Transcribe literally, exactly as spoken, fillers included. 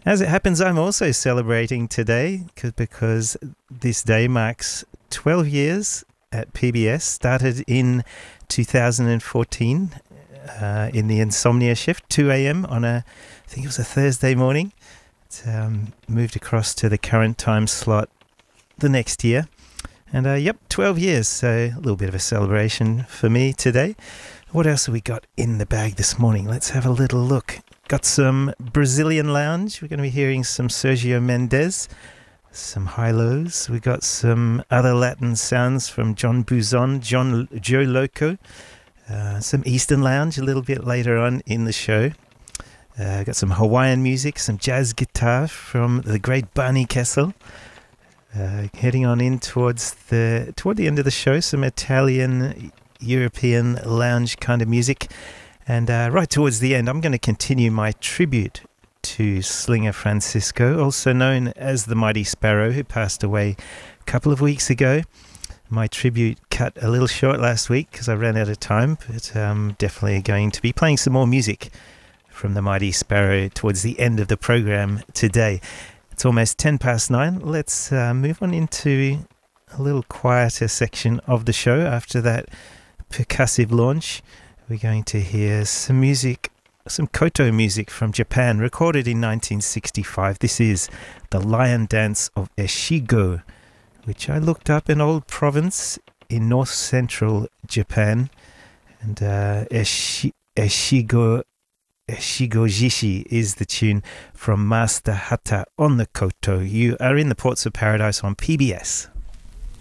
As it happens, I'm also celebrating today because this day marks twelve years at P B S. Started in two thousand fourteen uh, in the Insomnia shift, two a.m. on a, I think it was a Thursday morning. It, um, moved across to the current time slot the next year. And uh, yep, twelve years, so a little bit of a celebration for me today. What else have we got in the bag this morning? Let's have a little look. Got some Brazilian lounge. We're going to be hearing some Sergio Mendes, some high-lows. We got some other Latin sounds from John Buzon, John Joe Loco, uh, some Eastern lounge a little bit later on in the show. Uh, got some Hawaiian music, some jazz guitar from the great Barney Kessel. Uh, heading on in towards the toward the end of the show, some Italian, European lounge kind of music. And uh, right towards the end, I'm going to continue my tribute to Slinger Francisco, also known as the Mighty Sparrow, who passed away a couple of weeks ago. My tribute cut a little short last week because I ran out of time, but I'm definitely going to be playing some more music from the Mighty Sparrow towards the end of the program today. It's almost ten past nine. Let's uh, move on into a little quieter section of the show. After that percussive launch, we're going to hear some music, some koto music from Japan, recorded in nineteen sixty-five. This is the Lion Dance of Eshigo, which I looked up, an old province in north-central Japan. And uh, Eshi- Eshigo... Shigojishi is the tune from Master Hata on the koto. You are in the Ports of Paradise on P B S.